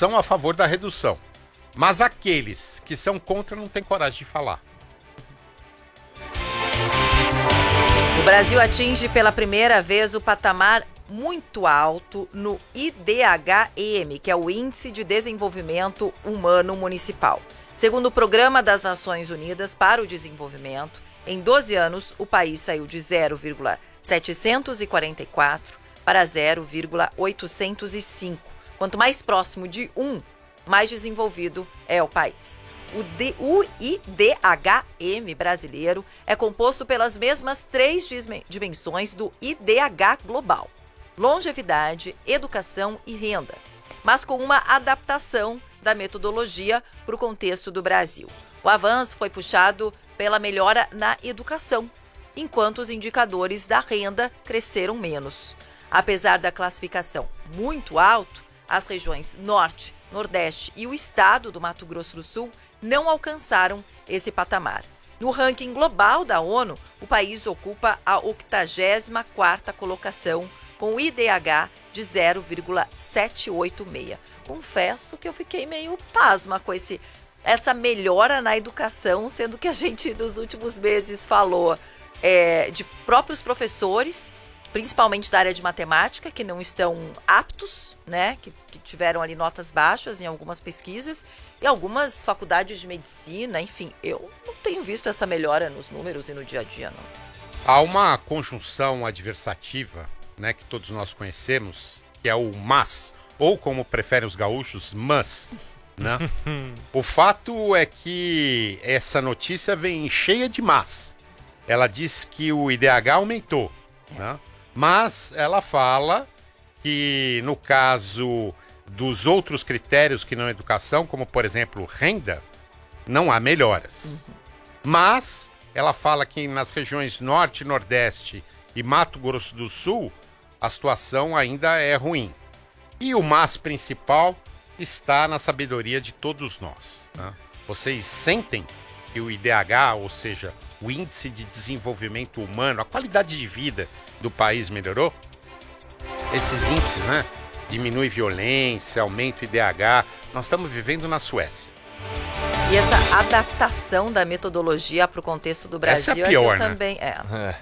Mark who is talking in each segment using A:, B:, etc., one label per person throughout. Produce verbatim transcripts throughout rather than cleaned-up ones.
A: são a favor da redução. Mas aqueles que são contra não têm coragem de falar.
B: O Brasil atinge pela primeira vez o patamar muito alto no I D H M, que é o Índice de Desenvolvimento Humano Municipal. Segundo o Programa das Nações Unidas para o Desenvolvimento, em doze anos, o país saiu de zero vírgula setecentos e quarenta e quatro para zero vírgula oitocentos e cinco. Quanto mais próximo de um, mais desenvolvido é o país. O, D, o I D H M brasileiro é composto pelas mesmas três dimensões do I D H global: longevidade, educação e renda, mas com uma adaptação da metodologia para o contexto do Brasil. O avanço foi puxado pela melhora na educação, enquanto os indicadores da renda cresceram menos. Apesar da classificação muito alta, as regiões Norte, Nordeste e o estado do Mato Grosso do Sul não alcançaram esse patamar. No ranking global da ONU, o país ocupa a octagésima quarta colocação, com o I D H de zero vírgula setecentos e oitenta e seis. Confesso que eu fiquei meio pasma com esse, essa melhora na educação, sendo que a gente nos últimos meses falou é, de próprios professores, principalmente da área de matemática, que não estão aptos, né, que, que tiveram ali notas baixas em algumas pesquisas, e algumas faculdades de medicina, enfim, eu não tenho visto essa melhora nos números e no dia a dia, não.
A: Há uma conjunção adversativa, né, que todos nós conhecemos, que é o mas, ou como preferem os gaúchos, mas, né? O fato é que essa notícia vem cheia de mas. Ela diz que o I D H aumentou, né? Mas ela fala que no caso dos outros critérios que não é educação, como por exemplo renda, não há melhoras. Uhum. Mas ela fala que nas regiões Norte, Nordeste e Mato Grosso do Sul, a situação ainda é ruim. E o mas principal está na sabedoria de todos nós, né? Vocês sentem que o I D H, ou seja, o Índice de Desenvolvimento Humano, a qualidade de vida do país melhorou? Esses índices, né? Diminui violência, aumenta o I D H. Nós estamos vivendo na Suécia.
B: E essa adaptação da metodologia para o contexto do Brasil
A: essa é a pior,
B: é que eu
A: né?
B: também é.
C: é.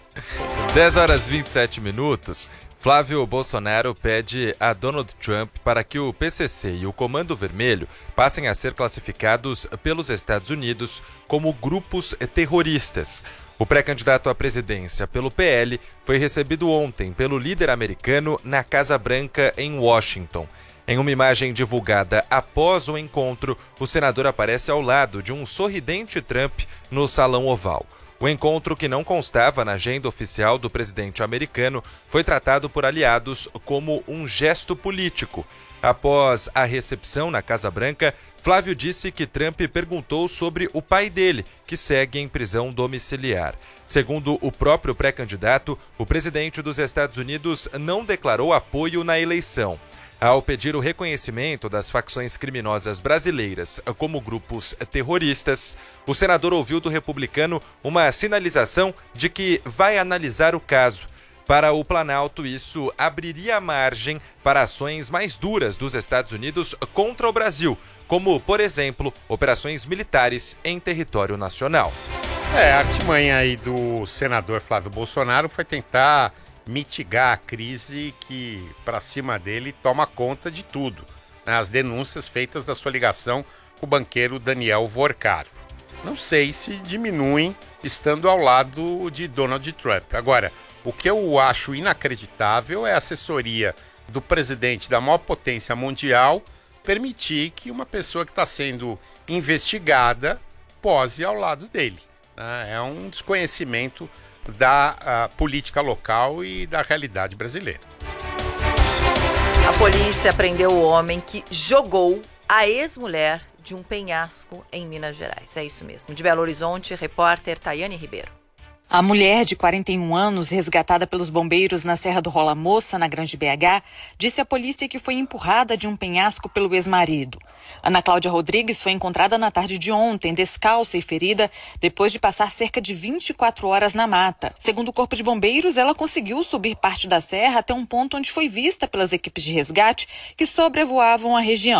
C: dez horas e vinte e sete minutos. Flávio Bolsonaro pede a Donald Trump para que o P C C e o Comando Vermelho passem a ser classificados pelos Estados Unidos como grupos terroristas. O pré-candidato à presidência pelo P L foi recebido ontem pelo líder americano na Casa Branca, em Washington. Em uma imagem divulgada após o encontro, o senador aparece ao lado de um sorridente Trump no Salão Oval. O encontro, que não constava na agenda oficial do presidente americano, foi tratado por aliados como um gesto político. Após a recepção na Casa Branca, Flávio disse que Trump perguntou sobre o pai dele, que segue em prisão domiciliar. Segundo o próprio pré-candidato, o presidente dos Estados Unidos não declarou apoio na eleição. Ao pedir o reconhecimento das facções criminosas brasileiras como grupos terroristas, o senador ouviu do republicano uma sinalização de que vai analisar o caso. Para o Planalto, isso abriria margem para ações mais duras dos Estados Unidos contra o Brasil, como, por exemplo, operações militares em território nacional.
A: É, a artimanha aí do senador Flávio Bolsonaro foi tentar mitigar a crise que, para cima dele, toma conta de tudo, né? As denúncias feitas da sua ligação com o banqueiro Daniel Vorcaro. Não sei se diminuem estando ao lado de Donald Trump. Agora, o que eu acho inacreditável é a assessoria do presidente da maior potência mundial permitir que uma pessoa que está sendo investigada pose ao lado dele, né? É um desconhecimento da política local e da realidade brasileira.
B: A polícia prendeu o homem que jogou a ex-mulher de um penhasco em Minas Gerais. É isso mesmo. De Belo Horizonte, repórter Tayane Ribeiro.
D: A mulher de quarenta e um anos, resgatada pelos bombeiros na Serra do Rola Moça, na Grande B H, disse à polícia que foi empurrada de um penhasco pelo ex-marido. Ana Cláudia Rodrigues foi encontrada na tarde de ontem, descalça e ferida, depois de passar cerca de vinte e quatro horas na mata. Segundo o Corpo de Bombeiros, ela conseguiu subir parte da serra até um ponto onde foi vista pelas equipes de resgate que sobrevoavam a região.